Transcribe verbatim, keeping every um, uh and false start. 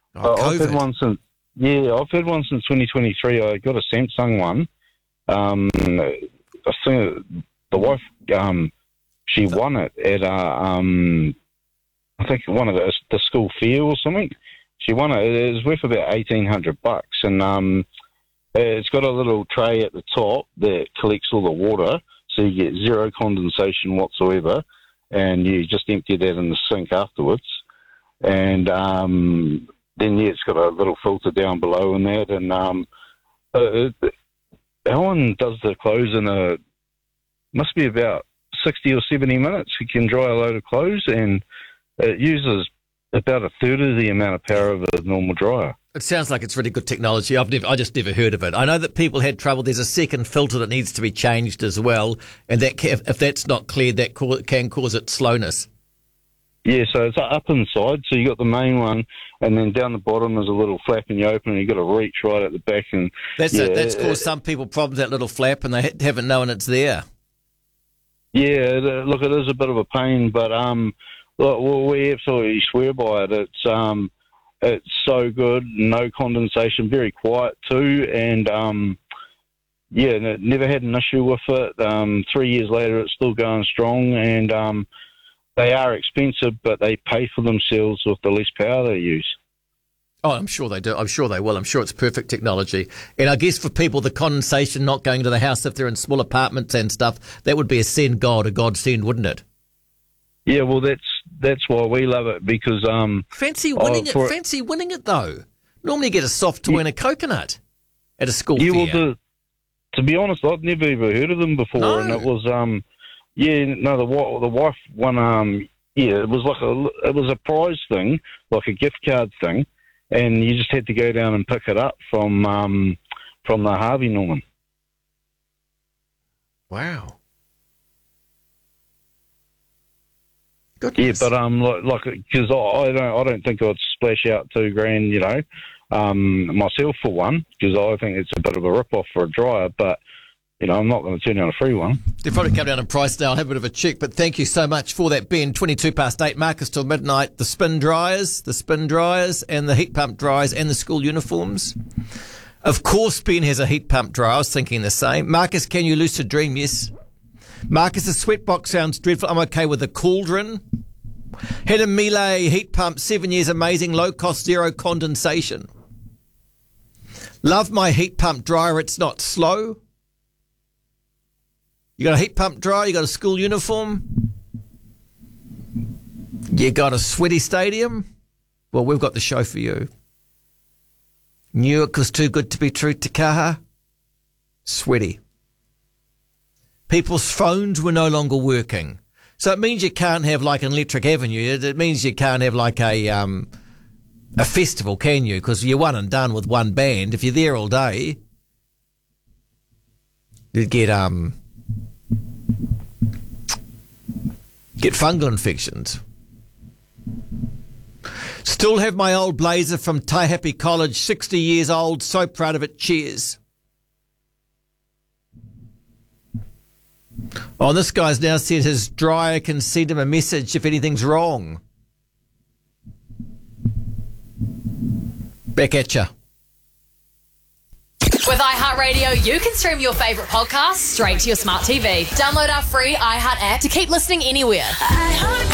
Oh, Uh, I've had COVID. one since yeah, I've had one since twenty twenty-three. I got a Samsung one. Um, I think the wife um, she won it at a, um, I think one of the, the school fair or something. She won it. It was worth about eighteen hundred bucks, and um, it's got a little tray at the top that collects all the water, so you get zero condensation whatsoever, and you just empty that in the sink afterwards. And um, then, yeah, it's got a little filter down below in that. And um, uh, Alan does the clothes in a, must be about sixty or seventy minutes. He can dry a load of clothes, and it uses about a third of the amount of power of a normal dryer. It sounds like it's really good technology. I've never, I just never heard of it. I know that people had trouble. There's a second filter that needs to be changed as well, and that can, if that's not cleared, that can cause it slowness. Yeah, so it's up inside. So you got the main one, and then down the bottom there's a little flap, and you open it. You got to reach right at the back, and That's yeah, it. That's it, caused some people problems. That little flap, and they ha- haven't known it's there. Yeah, it, look, it is a bit of a pain, but um, look, well, we absolutely swear by it. It's um, it's so good, no condensation, very quiet too, and um, yeah, never had an issue with it. Um, three years later, it's still going strong, and um. They are expensive, but they pay for themselves with the less power they use. Oh, I'm sure they do. I'm sure they will. I'm sure it's perfect technology. And I guess for people, the condensation not going to the house if they're in small apartments and stuff, that would be a send God, a godsend, wouldn't it? Yeah, well, that's that's why we love it, because um, fancy winning oh, it. Fancy winning it though. Normally, you get a soft toy yeah, and a coconut at a school yeah, fair. Well, the, to be honest, I'd never ever heard of them before, no. and it was um. Yeah, no, the the wife won. Um, yeah, it was like a it was a prize thing, like a gift card thing, and you just had to go down and pick it up from um, from the Harvey Norman. Wow. Goodness. Yeah, but um, like like because I, I don't I don't think I'd splash out two grand, you know, um, myself for one, because I think it's a bit of a rip off for a dryer, but. You know, I'm not going to turn down a free one. They've probably come down in price now. I'll have a bit of a check, but thank you so much for that, Ben. twenty-two past eight, Marcus till midnight. The spin dryers, the spin dryers and the heat pump dryers and the school uniforms. Of course, Ben has a heat pump dryer. I was thinking the same. Marcus, can you lucid dream? Yes. Marcus, the sweatbox sounds dreadful. I'm okay with the cauldron. Had a Miele heat pump, seven years, amazing, low cost, zero condensation. Love my heat pump dryer. It's not slow. You got a heat pump dryer, you got a school uniform, you got a sweaty stadium. Well, we've got the show for you. Newark was too good to be true, Takaha. Sweaty. People's phones were no longer working. So it means you can't have like an Electric Avenue. It means you can't have like a um, a festival, can you? Because you're one and done with one band. If you're there all day, you'd get... um. Get fungal infections. Still have my old blazer from Taihape College, sixty years old, so proud of it, cheers. Oh, this guy's now said his dryer can send him a message if anything's wrong. Back at ya. With iHeartRadio, you can stream your favourite podcasts straight to your smart T V. Download our free iHeart app to keep listening anywhere.